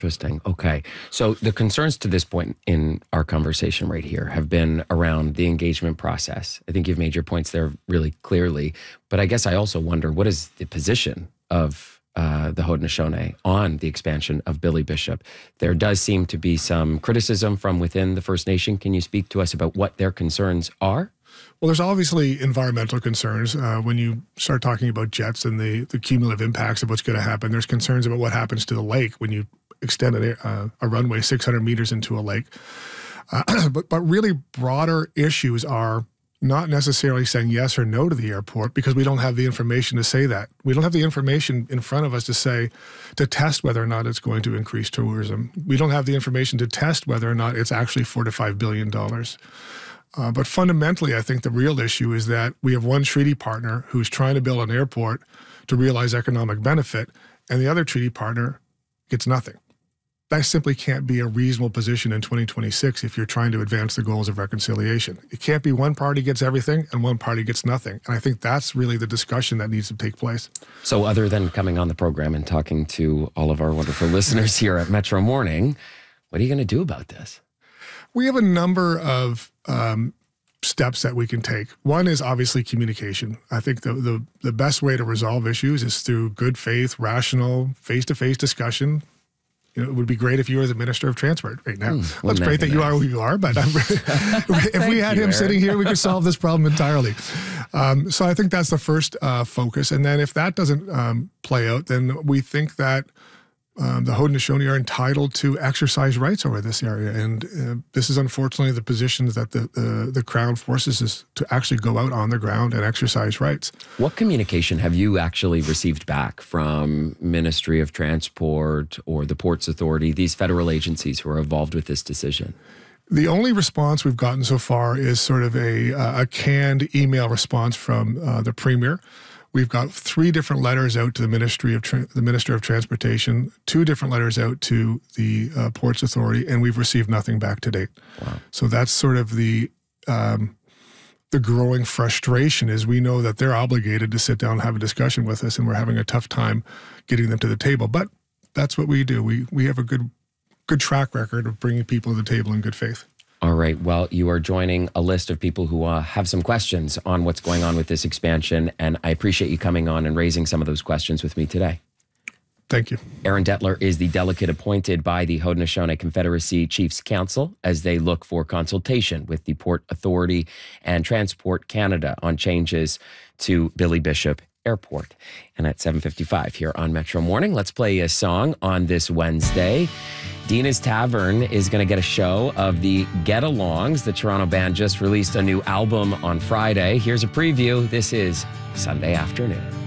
Interesting. Okay. So the concerns to this point in our conversation right here have been around the engagement process. I think you've made your points there really clearly. But I guess I also wonder, what is the position of the Haudenosaunee on the expansion of Billy Bishop? There does seem to be some criticism from within the First Nation. Can you speak to us about what their concerns are? Well, there's obviously environmental concerns. When you start talking about jets and the cumulative impacts of what's going to happen, there's concerns about what happens to the lake when you extend a runway 600 meters into a lake. But really broader issues are not necessarily saying yes or no to the airport, because we don't have the information to say that. We don't have the information in front of us to test whether or not it's going to increase tourism. We don't have the information to test whether or not it's actually $4 to $5 billion. But fundamentally, I think the real issue is that we have one treaty partner who's trying to build an airport to realize economic benefit, and the other treaty partner gets nothing. That simply can't be a reasonable position in 2026 if you're trying to advance the goals of reconciliation. It can't be one party gets everything and one party gets nothing. And I think that's really the discussion that needs to take place. So other than coming on the program and talking to all of our wonderful listeners here at Metro Morning, what are you going to do about this? We have a number of steps that we can take. One is obviously communication. I think the best way to resolve issues is through good faith, rational, face-to-face discussion. You know, it would be great if you were the Minister of Transport right now. Well, it's great that you are who you are, but if we had him sitting here, we could solve this problem entirely. So I think that's the first focus. And then if that doesn't play out, then we think that the Haudenosaunee are entitled to exercise rights over this area. And this is unfortunately the positions that the Crown forces us to actually go out on the ground and exercise rights. What communication have you actually received back from Ministry of Transport or the Ports Authority, these federal agencies who are involved with this decision? The only response we've gotten so far is sort of a canned email response from the Premier. We've got 3 different letters out to the Minister of Transportation, 2 different letters out to the Ports Authority, and we've received nothing back to date. Wow. So that's sort of the growing frustration is we know that they're obligated to sit down and have a discussion with us, and we're having a tough time getting them to the table. But that's what we do. We have a good track record of bringing people to the table in good faith. All right. Well, you are joining a list of people who have some questions on what's going on with this expansion, and I appreciate you coming on and raising some of those questions with me today. Thank you. Aaron Detler is the delegate appointed by the Haudenosaunee Confederacy Chiefs Council as they look for consultation with the Port Authority and Transport Canada on changes to Billy Bishop Airport. And at 7:55 here on Metro Morning, let's play a song on this Wednesday. Dina's Tavern is going to get a show of the Get Alongs. The Toronto band just released a new album on Friday. Here's a preview. This is Sunday Afternoon.